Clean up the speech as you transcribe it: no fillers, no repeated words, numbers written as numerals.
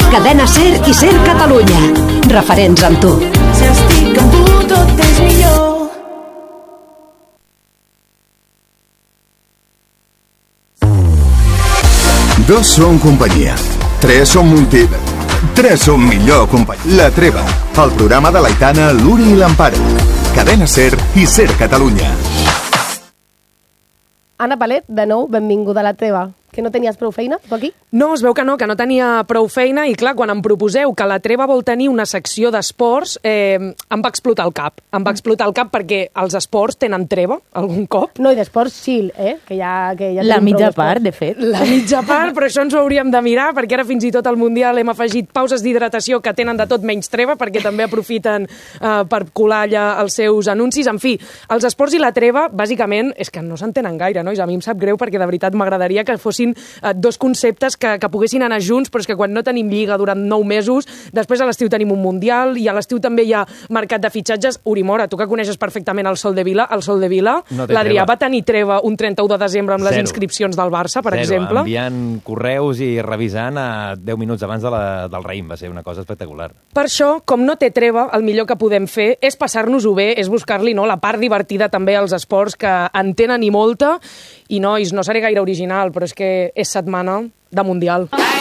Cadena Ser i Ser Catalunya. Referents amb tu. Si estic amb tu tot és millor. Dos són companyia. Tres són Tres són millor companyia. La Treva, el programa de l'Aitana, l'Uri i l'Amparo. Cadena Ser i Ser Catalunya. Anna Palet, de nou, benvinguda a La Treva. Que no tenies prou feina, tu aquí? No, es veu que no tenia prou feina i clar, quan em proposeu que La Treva vol tenir una secció d'esports, em va explotar el cap. Em va explotar el cap perquè els esports tenen treva algun cop. No, i d'esports chill, que ja la mitja part, de fet. La mitja part, però això ens ho hauríem de mirar, perquè ara fins i tot al Mundial hem afegit pauses d'hidratació que tenen de tot menys treva, perquè també aprofiten per colar allà els seus anuncis. En fi, els esports i la treva, bàsicament, és que no s'entenen gaire, nois. A mi em sap greu perquè de veritat m'agradaria que fossin dos conceptes que poguessin anar junts, però és que quan no tenim lliga durant 9 mesos, després a l'estiu tenim un Mundial i a l'estiu també hi ha mercat de fitxatges. Uri Mora, tu que coneixes perfectament el Sol de Vila, no l'Adrià va tenir treva un 31 de desembre amb les inscripcions del Barça, per exemple. Enviant correus i revisant a 10 minuts abans del raïm, va ser una cosa espectacular. Per això, com no té treva, el millor que podem fer és passar-nos-ho bé, és buscar-li la part divertida també als esports que en tenen i molta. I nois, no seré gaire original, però és que és setmana de Mundial.